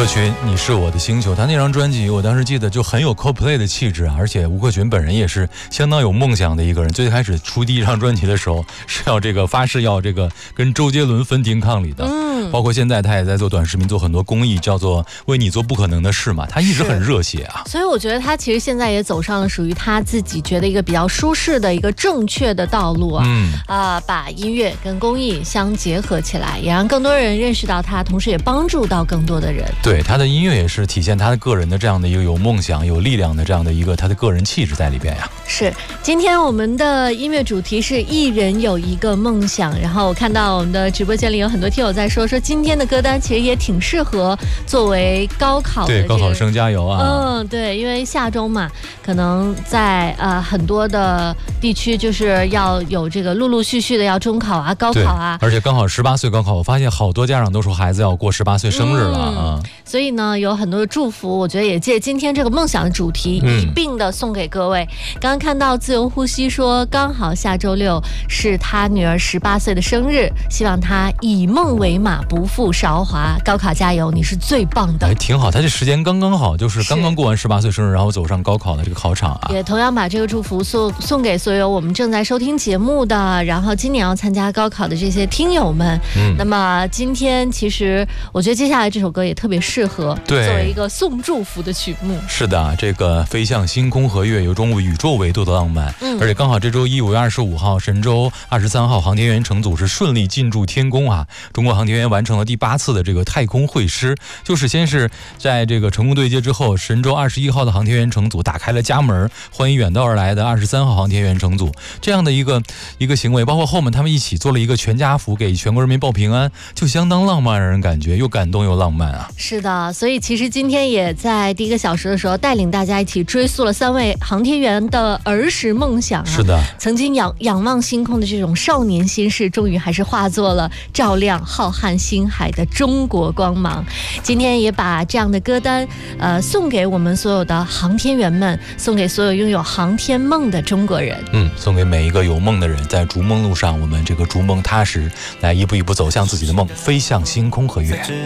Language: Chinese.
克群，你是我的星球。他那张专辑，我当时记得就很有 Coldplay 的气质啊，而且吴克群本人也是相当有梦想的一个人。最开始出第一张专辑的时候，是要发誓要跟周杰伦分庭抗礼的。包括现在他也在做短视频，做很多公益，叫做为你做不可能的事嘛。他一直很热血啊， 所以我觉得他其实现在也走上了属于他自己觉得一个比较舒适的一个正确的道路啊。把音乐跟公益相结合起来，也让更多人认识到他，同时也帮助到更多的人。 对，他的音乐也是体现他的个人的这样的一个有梦想、有力量的这样的一个他的个人气质在里边呀。 是，今天我们的音乐主题是一人有一个梦想，然后我看到我们的直播间里有很多听友在说今天的歌单其实也挺适合作为高考的对高考生加油啊。 对，因为下周嘛，可能在很多的地区就是要有陆陆续续的要中考啊、高考啊， 而且刚好18岁高考，我发现好多家长都说孩子要过18岁生日了所以呢有很多的祝福，我觉得也借今天这个梦想的主题一并的送给各位。刚刚看到自由呼吸说，刚好下周六是他女儿18岁的生日，希望他以梦为马，不负韶华，高考加油，你是最棒的。 挺好，他这时间刚刚好，就是刚刚过完18岁生日，然后走上高考的这个考场啊。 也同样把这个祝福送给所有我们正在收听节目的，然后今年要参加高考的这些听友们。那么今天其实我觉得接下来这首歌也特别适合作为一个送祝福的曲目。 是的，这个飞向星空和月，有种宇宙维度的浪漫。而且刚好这周一5月25号，神舟23号航天员乘组是顺利进驻天宫啊。中国航天员完成了第8次的这个太空会师，就是先是在这个成功对接之后，神舟21号的航天员乘组打开了家门，欢迎远道而来的23号航天员乘组，这样的一个行为，包括后面他们一起做了一个全家福，给全国人民报平安，就相当浪漫，让人感觉又感动又浪漫啊。 是的，所以其实今天也在第1个小时的时候带领大家一起追溯了3位航天员的儿时梦想是的， 曾经仰望星空的这种少年心事，终于还是化作了照亮浩瀚星海的中国光芒。今天也把这样的歌单送给我们所有的航天员们，送给所有拥有航天梦的中国人。 送给每一个有梦的人，在逐梦路上，我们这个逐梦踏实，来一步一步走向自己的梦，飞向星空和月。